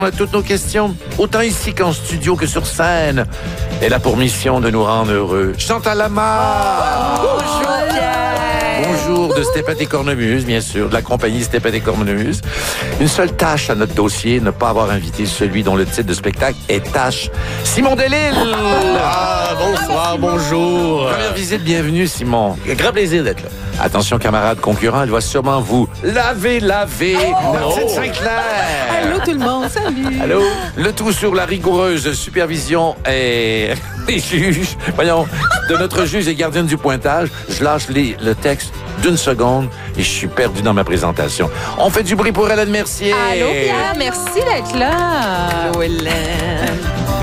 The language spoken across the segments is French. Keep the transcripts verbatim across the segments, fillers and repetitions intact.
À toutes nos questions, autant ici qu'en studio que sur scène. Elle a pour mission de nous rendre heureux. Chantal Lamar! Oh, bonjour! Bonjour de Stéphane et Cornemuse, bien sûr, de la compagnie Stéphane et Cornemuse. Une seule tâche à notre dossier, ne pas avoir invité celui dont le titre de spectacle est Tâche. Simon Delille! Ah, bonsoir, bonjour. Première visite, bienvenue, Simon. Grand plaisir d'être là. Attention, camarades concurrents, elle va sûrement vous laver, laver. Oh! Martine Sinclair! Allô tout le monde, salut! Allô? Le tout sur la rigoureuse supervision et des juges. Voyons, de notre juge et gardienne du pointage. Je lâche les, le texte d'une seconde et je suis perdu dans ma présentation. On fait du bruit pour Hélène Mercier. Allô Pierre, merci d'être là. Allô Hélène.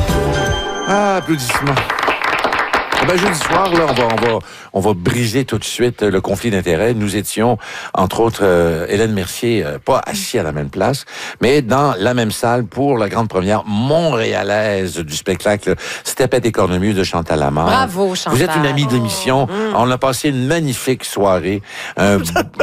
Ah, applaudissements. Eh ben, jeudi soir, là, on va, on va, on va briser tout de suite le conflit d'intérêts. Nous étions, entre autres, euh, Hélène Mercier, euh, pas assis à la même place, mais dans la même salle pour la grande première montréalaise du spectacle Stéphane et Cornemuse de Chantal Lamar. Bravo, Chantal. Vous êtes une amie de l'émission. Oh. Mm. On a passé une magnifique soirée. Euh,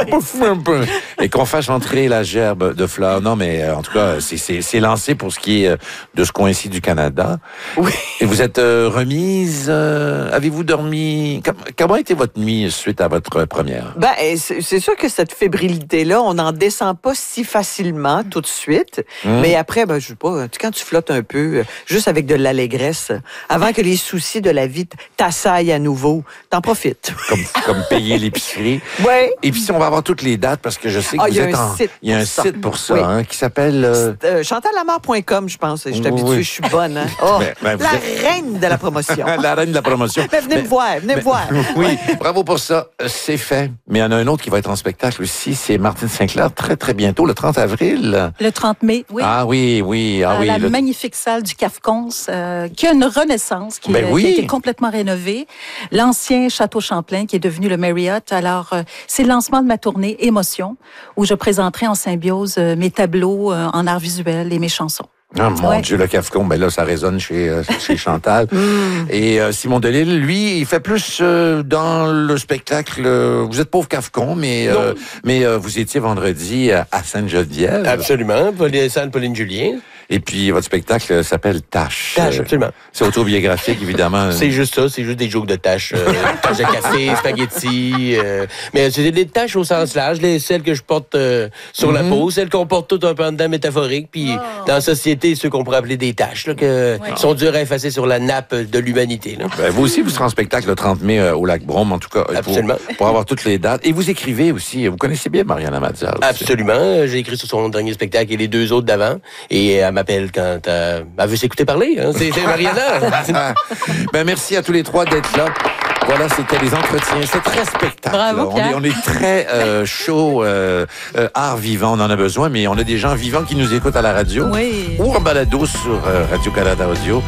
et qu'on fasse entrer la gerbe de fleurs. Non, mais euh, en tout cas, c'est, c'est, c'est lancé pour ce qui est euh, de ce coin-ci du Canada. Oui. Et vous êtes euh, remise... Euh, avez-vous dormi... Comment a été votre nuit suite à votre première? Ben, c'est, c'est sûr que cette fébrilité-là, on n'en descend pas si facilement tout de suite. Mmh. Mais après, ben, je sais pas, quand tu flottes un peu, juste avec de l'allégresse, avant que les soucis de la vie t'assaillent à nouveau, t'en profites. Comme, comme payer l'épicerie. Oui. Et puis si on va avoir toutes les dates, parce que je sais que ah, vous êtes en... Site il y a un ça. site pour ça, oui. hein, qui s'appelle... Euh... Euh, chantal lamar point com, je pense. Je suis habituée, oui. je suis bonne. Hein? Oh, ben, ben, la êtes... reine de la promotion. La reine de la promotion. Mais venez mais, me voir, venez mais, me voir. Oui, bravo pour ça. C'est fait. Mais il y en a un autre qui va être en spectacle aussi. C'est Martine Sinclair, très, très bientôt, le trente avril. Le trente mai, oui. Ah oui, oui. Ah, à oui la le... magnifique salle du Cafcons, euh, qui a une renaissance, qui, ben euh, oui. qui a été complètement rénovée. L'ancien Château Champlain, qui est devenu le Marriott. Alors, euh, c'est le lancement de ma tournée Émotion, où je présenterai en symbiose euh, mes tableaux euh, en art visuel et mes chansons. Ah, mon ouais. Dieu, le Cafcon, ben là, ça résonne chez, euh, chez Chantal. mm. Et euh, Simon Delille, lui, il fait plus euh, dans le spectacle. Euh, vous êtes pauvre Cafcon, mais euh, mais euh, vous étiez vendredi à Sainte-Geneviève. Absolument, Pauline, Sainte Pauline Julien. Et puis, votre spectacle s'appelle Tâche. Tâche, absolument. C'est autobiographique, évidemment. C'est juste ça, c'est juste des jokes de tâches. Euh, tâches de café, spaghetti. Euh, mais c'est des tâches au sens large, les, celles que je porte euh, sur mm-hmm. la peau, celles qu'on porte tout un peu en dedans métaphorique. Puis, oh. dans la société, ceux qu'on pourrait appeler des tâches, là, que oui. sont dures à effacer sur la nappe de l'humanité. Là. Ben, vous aussi, vous serez en spectacle le trente mai euh, au Lac Brome, en tout cas. Absolument. Pour, pour avoir toutes les dates. Et vous écrivez aussi. Vous connaissez bien Mariana Mazza. Absolument. J'ai écrit sur son dernier spectacle et les deux autres d'avant. Et elle m'appelle quand euh, elle veut s'écouter parler. Hein. C'est, c'est Mariana. Ben, merci à tous les trois d'être là. Voilà, c'était les entretiens. C'est très spectacle. Bravo, on, est, on est très euh, chaud, euh, euh, art vivant. On en a besoin, mais on a des gens vivants qui nous écoutent à la radio. Oui. Ou en balado sur euh, Radio-Canada Audio.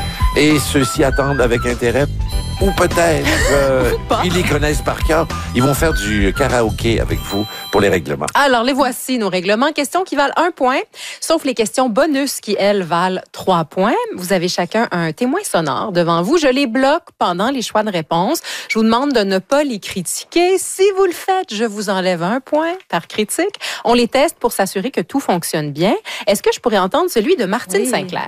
Et ceux-ci attendent avec intérêt. Ou peut-être, euh, ils les connaissent par cœur. Ils vont faire du karaoké avec vous pour les règlements. Alors, les voici, nos règlements. Questions qui valent un point, sauf les questions bonus qui, elles, valent trois points. Vous avez chacun un témoin sonore devant vous. Je les bloque pendant les choix de réponse. Je vous demande de ne pas les critiquer. Si vous le faites, je vous enlève un point par critique. On les teste pour s'assurer que tout fonctionne bien. Est-ce que je pourrais entendre celui de Martine oui. Sinclair?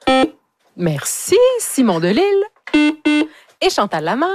Merci, Simon Delille. Et Chantal Lamar.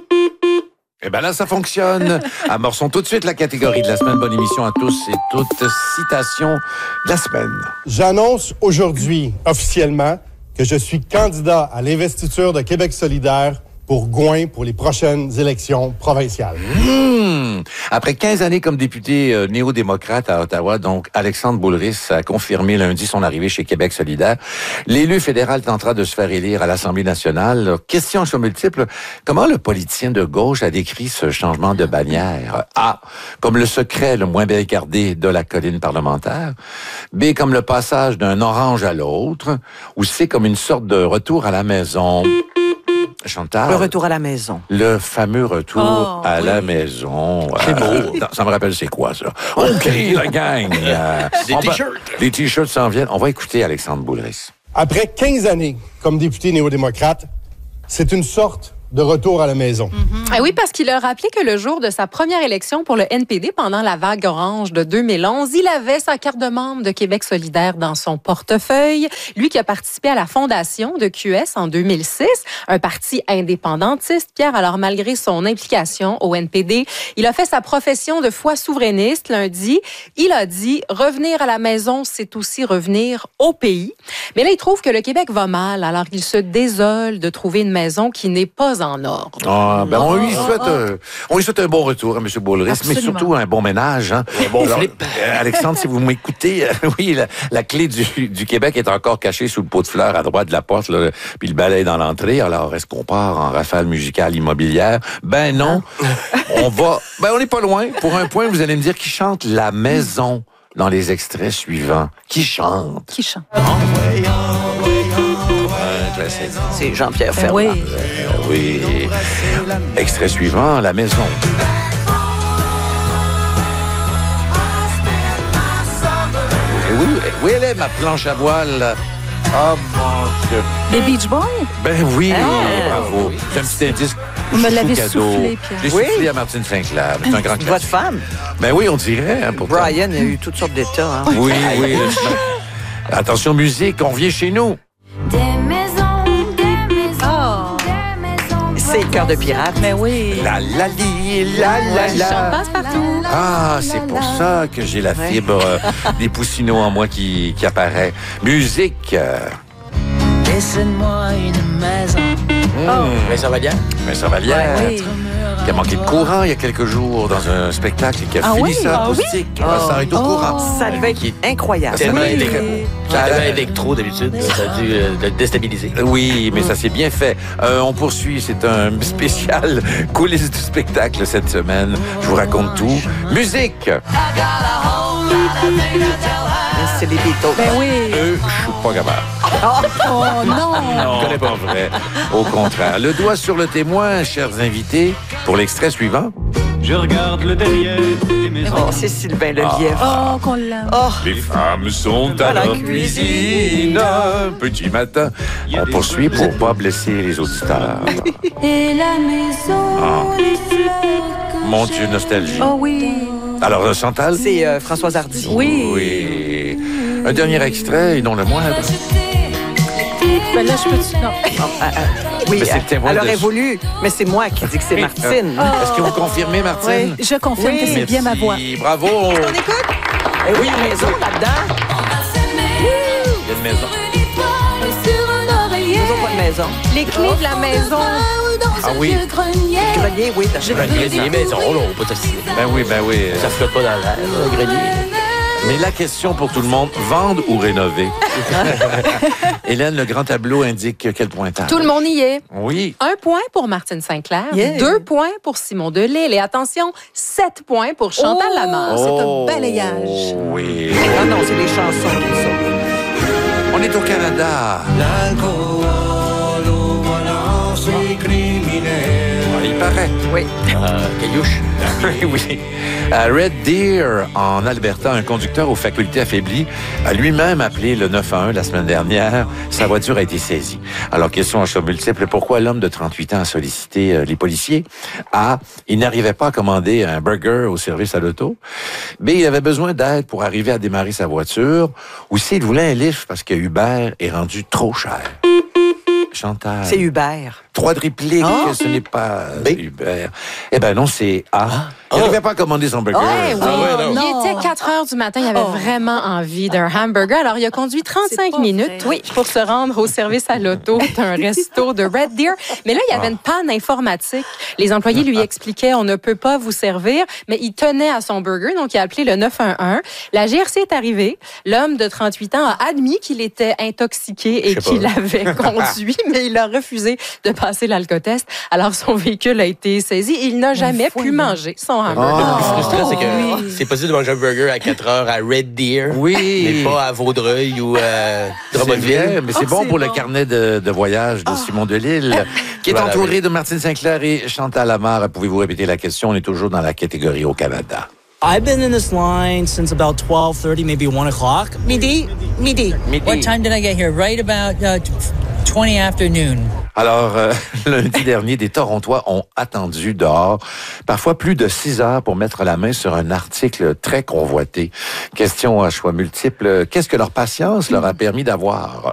Eh bien là, ça fonctionne. Amorçons tout de suite la catégorie de la semaine. Bonne émission à tous et toutes. Citation de la semaine. J'annonce aujourd'hui, officiellement, que je suis candidat à l'investiture de Québec solidaire pour Gouin pour les prochaines élections provinciales. Mmh. Après quinze années comme député euh, néo-démocrate à Ottawa, donc Alexandre Boulris a confirmé lundi son arrivée chez Québec solidaire. L'élu fédéral tentera de se faire élire à l'Assemblée nationale. Question sur multiples. Comment le politicien de gauche a décrit ce changement de bannière? A. Comme le secret le moins barricadé de la colline parlementaire. B. Comme le passage d'un orange à l'autre. Ou C. Comme une sorte de retour à la maison. Chantal. Le retour à la maison. Le fameux retour oh, à oui. la maison. C'est euh, beau. Ça me rappelle c'est quoi, ça? OK, la gang. Euh, des t-shirts. Va, les t-shirts s'en viennent. On va écouter Alexandre Boulris. Après quinze années comme député néo-démocrate, c'est une sorte de retour à la maison. Mm-hmm. Ah oui, parce qu'il a rappelé que le jour de sa première élection pour le N P D, pendant la vague orange de deux mille onze, il avait sa carte de membre de Québec solidaire dans son portefeuille. Lui qui a participé à la fondation de Q S en deux mille six, un parti indépendantiste, Pierre. Alors, malgré son implication au N P D, il a fait sa profession de foi souverainiste lundi. Il a dit « Revenir à la maison, c'est aussi revenir au pays ». Mais là, il trouve que le Québec va mal, alors il se désole de trouver une maison qui n'est pas en ordre. Ah, ben on lui souhaite, euh, on lui souhaite un bon retour à M. Boulris, mais surtout un bon ménage. Hein. Un bon Alors, flip. euh, Alexandre, si vous m'écoutez, euh, oui, la, la clé du, du Québec est encore cachée sous le pot de fleurs à droite de la porte, là, puis le balai dans l'entrée. Alors, est-ce qu'on part en rafale musicale immobilière? Ben non. On va, ben on n'est pas loin. Pour un point, vous allez me dire qui chante La Maison dans les extraits suivants. Qui chante? Qui chante? C'est Jean-Pierre Ben Ferland. oui. Euh, oui. Extrait suivant, La Maison. Et oui, oui, elle est ma planche à voile. Oh mon Dieu. Les Beach Boys? Ben oui, Ah, bravo. C'est un petit indice. Vous me chou l'avez cadeau. soufflé, Pierre. J'ai Oui. soufflé à Martine Sinclair. C'est un grand Votre classique. femme, Ben oui, on dirait. Hein, pourtant. Brian, il a eu toutes sortes d'états. Hein. Oui, oui. Attention musique, on vient chez nous. Des maisons, des maisons, des maisons. C'est le cœur de pirate. Mais oui. La la li, la la Il chante la. passe-partout. Ah, c'est pour ça que j'ai la fibre euh, des Poussinots en moi qui, qui apparaît. Musique. euh, Laissez-moi une maison. Mais ça va bien. Vincent Vallière, Oui. qui a manqué de courant il y a quelques jours dans un spectacle et qui a Ah fini oui? ça Ah oui? acoustique. Ah, ça est au courant. Ça devait être incroyable. Tellement Oui. électro. Ça a Tellement l'air- électro d'habitude. Ça a dû euh, le déstabiliser. Oui, mais ça s'est bien fait. Euh, on poursuit, c'est un spécial coulisses du spectacle cette semaine. Je vous raconte tout. Musique. C'est les Beatles. Ben oui. Euh, je suis pas capable. Oh non. Non, connais pas. pas vrai. Au contraire. Le doigt sur le témoin, chers invités, pour l'extrait suivant. Je regarde le derrière des maisons. Oh, c'est Sylvain Lelièvre. Oh, qu'on l'aime. Oh, Les femmes sont À à la leur cuisine. Petit matin. On poursuit pour pas blesser les auditeurs. Et la maison, les fleurs que Mon Dieu, nostalgie. Oh oui. Alors, euh, Chantal? c'est euh, Françoise Hardy. Oui. Oui. Un dernier extrait, et non le moindre. Ben là, je peux... Non. Ah, ah, oui, Mais c'est le témoin elle de- aurait voulu, mais c'est moi qui dis que c'est Martine. Est-ce que vous confirmez, Martine? Je confirme Oui. que c'est bien ma voix. Merci. Bravo. On écoute? Eh oui, la maison là-dedans. Il y a une maison. Nous autres, pas de maison. Les clés de la maison. Ah oui. Grenier, oui, t'as Un grenier maison, là, on peut t'assister. Ben oui, ben oui. Ça flotte pas dans l'air, un grenier. Mais la question pour tout le monde, vendre ou rénover? Hélène, le grand tableau indique quel pointage? Tout le monde y est. Oui. Un point pour Martine Sinclair, Yeah. deux points pour Simon Delille et attention, sept points pour Chantal Oh! Lamarre. c'est un balayage. Oui. Non, non, c'est les chansons qui sont. On est au Canada. Ah, il paraît. Oui. Euh, Caillouche. Oui. À Red Deer, en Alberta, un conducteur aux facultés affaiblies a lui-même appelé le neuf un un la semaine dernière. Sa voiture a été saisie. Alors, question en choix multiple. Pourquoi l'homme de trente-huit ans a sollicité euh, les policiers? A. Il n'arrivait pas à commander un burger au service à l'auto. B. Il avait besoin d'aide pour arriver à démarrer sa voiture. Ou C. Il voulait un lift parce que Uber est rendu trop cher. Chantal. C'est Hubert. Trois de répliques, Ah. ce n'est pas B. Uber. Eh ben non, c'est A. Il Ah. n'arrivait pas à commander son burger. Ouais, oui. Ah ouais, non. Il était quatre heures du matin, il avait Oh. vraiment envie d'un hamburger. Alors, il a conduit C'est trente-cinq pas minutes vrai. oui, pour se rendre au service à l'auto d'un resto de Red Deer. Mais là, il y avait une panne informatique. Les employés lui expliquaient, on ne peut pas vous servir, mais il tenait à son burger, donc il a appelé le neuf un un. La G R C est arrivée. L'homme de trente-huit ans a admis qu'il était intoxiqué et Je sais qu'il pas. avait conduit, mais il a refusé de passer l'alcotest. Alors, son véhicule a été saisi. Il n'a jamais pu voyons. manger son hamburger. Ah. Le stress, c'est que oui. c'est possible de manger un burger à quatre heures à Red Deer. Oui. Mais pas à Vaudreuil ou à C'est vrai, Drummondville. mais c'est Oh, bon c'est pour le bon. carnet de, de voyage de Simon Delille, qui est Voilà, entouré oui. de Martine Sinclair et Chantal Lamarre. Pouvez-vous répéter la question? On est toujours dans la catégorie au Canada. I've been in this line since about twelve thirty, maybe one o'clock. Midi? Midi. Midi. What time did I get here? Right about uh, twenty after noon. Alors, euh, lundi dernier, des Torontois ont attendu dehors, parfois plus de six heures pour mettre la main sur un article très convoité. Question à choix multiples. Qu'est-ce que leur patience leur a permis d'avoir?